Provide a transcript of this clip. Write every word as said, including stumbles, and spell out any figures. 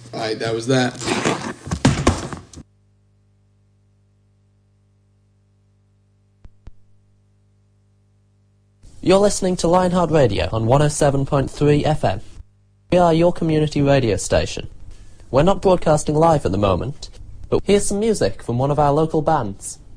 Alright, that was that. You're listening to Lionheart Radio on one oh seven point three F M. We are your community radio station. We're not broadcasting live at the moment, but here's some music from one of our local bands.